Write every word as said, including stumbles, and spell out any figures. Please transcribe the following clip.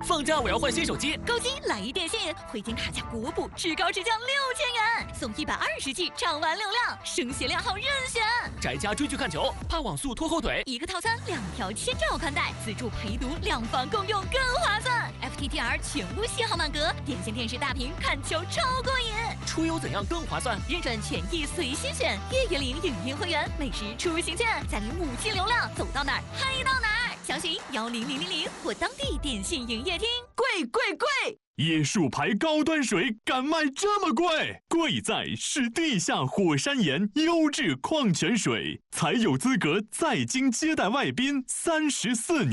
放假我要换新手机， 购机来一电信，回金卡价国补，至高至降六千元，送一百二十 G 畅玩流量，声协量号任选。 宅家追剧看球，怕网速拖后腿， 一个套餐两条千兆宽带，自助陪读，两房共用更划算。F T T R 全屋信号满格，点线电视大屏看球超过瘾。 出游怎样更划算？ 认准权益随心选，月月领影音会员，每时出行券，再领五 G 流量，走到哪儿嗨到哪儿。详询幺零零零零或当地电信营业厅。 贵贵贵！ 椰树牌高端水敢卖这么贵？贵在是地下火山岩优质矿泉水，才有资格在京接待外宾三十四年。